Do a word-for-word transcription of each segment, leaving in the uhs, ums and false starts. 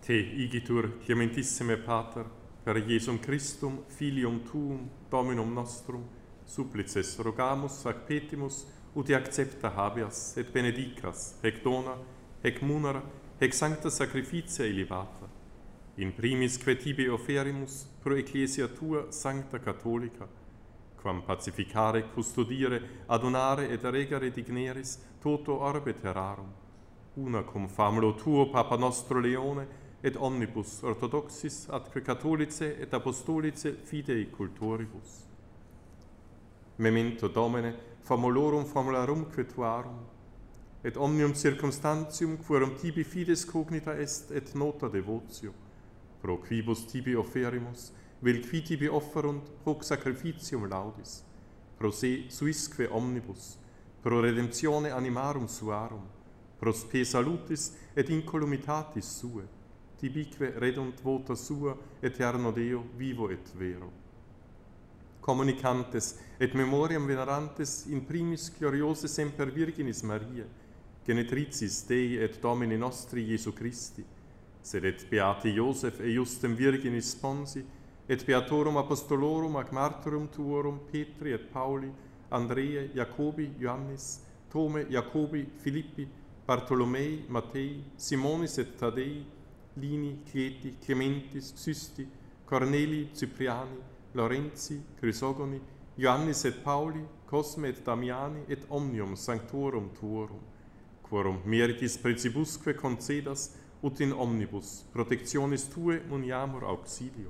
Te igitur clementissime Pater, per Iesum Christum, Filium Tuum, Dominum nostrum, supplices rogamus ac petimus, ut accepta habeas, et benedicas, hec dona, hec munera, hec sancta sacrificia elevata, in primis que tibi offerimus pro ecclesia tua sancta catholica, quam pacificare, custodire, adonare et regare digneris toto orbe terrarum, una cum famulo tuo Papa nostro Leone, et omnibus orthodoxis atque catholice et apostolice fidei cultoribus. Memento Domine, famulorum famularumque tuarum, et omnium circumstantium quorum tibi fides cognita est et nota devotio, pro quibus tibi offerimus, vel qui tibi offerunt hoc sacrificium laudis, pro se suisque omnibus, pro redemptione animarum suarum, pro spe salutis et incolumitatis sue, tibique redunt vota sua, eterno Deo, vivo et vero. Communicantes et memoriam venerantes in primis gloriose semper Virginis Mariae, genetricis Dei et Domini nostri Iesu Christi, sed et beati Iosef et justem Virginis sponsi, et beatorum apostolorum ac martyrum tuorum Petri et Pauli, Andreae, Jacobi, Ioannis, Tome, Jacobi, Filippi, Bartolomei, Mattei, Simonis et Tadei, Lini, Cleti, Clementis, Systi, Corneli, Cipriani, Lorenzi, Chrysogoni, Ioannis et Pauli, Cosme et Damiani, et omnium sanctorum tuorum, quorum meritis precibusque concedas, ut in omnibus protectionis tue muniamur auxilio.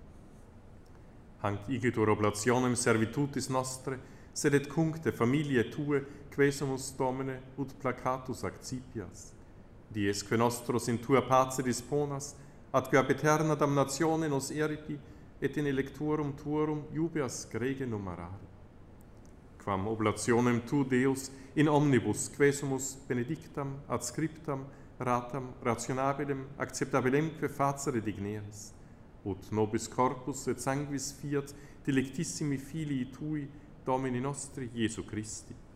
Hanc igitur oblationem servitutis nostre, sed et cuncte familiae tue, quesumus Domine, ut placatus accipias. Diesque nostros in tua pace disponas, atque ab eterna damnatione nos eripi, et in electorum tuorum iubeas grege numerari. Quam oblationem tu, Deus, in omnibus quesumus benedictam, adscriptam, ratam, rationabilem, acceptabilemque facere digneris, ut nobis corpus et sanguis fiat delectissimi filii tui, Domini nostri Iesu Christi.